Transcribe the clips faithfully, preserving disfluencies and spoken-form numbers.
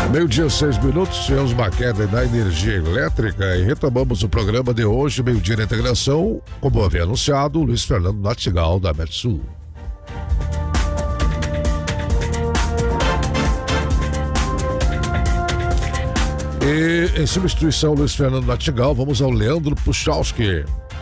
Meio-dia, seis minutos, tivemos uma queda na energia elétrica e retomamos o programa de hoje, meio-dia na integração, como havia anunciado, Luiz Fernando Nartigal, da Metsul. E em substituição, Luiz Fernando Nartigal, vamos ao Leandro Puchalski.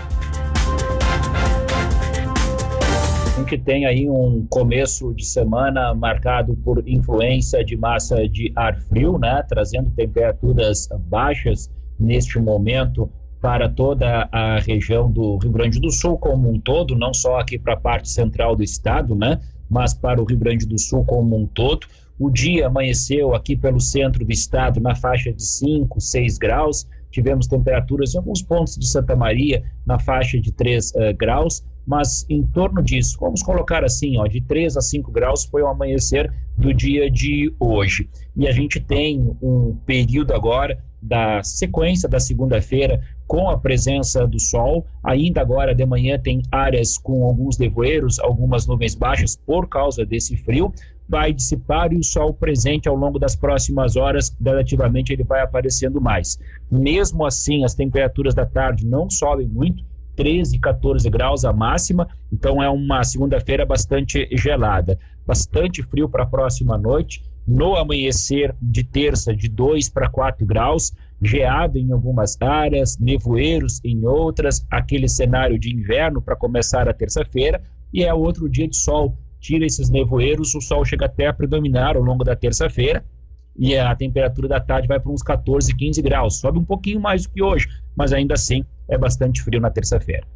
A gente tem aí um começo de semana marcado por influência de massa de ar frio, né, trazendo temperaturas baixas neste momento para toda a região do Rio Grande do Sul como um todo, não só aqui para a parte central do estado, né, mas para o Rio Grande do Sul como um todo. O dia amanheceu aqui pelo centro do estado na faixa de cinco, seis graus, tivemos temperaturas em alguns pontos de Santa Maria na faixa de três uh, graus, mas em torno disso, vamos colocar assim, ó, de três a cinco graus foi o amanhecer do dia de hoje. E a gente tem um período agora da sequência da segunda-feira com a presença do sol. Ainda agora de manhã tem áreas com alguns nevoeiros, algumas nuvens baixas por causa desse frio. Vai dissipar e o sol presente ao longo das próximas horas, gradativamente ele vai aparecendo mais. Mesmo assim, as temperaturas da tarde não sobem muito, treze, quatorze graus a máxima, então é uma segunda-feira bastante gelada, bastante frio para a próxima noite. No amanhecer de terça, de dois para quatro graus, geado em algumas áreas, nevoeiros em outras, aquele cenário de inverno para começar a terça-feira, e é outro dia de sol. Tira esses nevoeiros, o sol chega até a predominar ao longo da terça-feira, e a temperatura da tarde vai para uns quatorze, quinze graus, sobe um pouquinho mais do que hoje, mas ainda assim é bastante frio na terça-feira.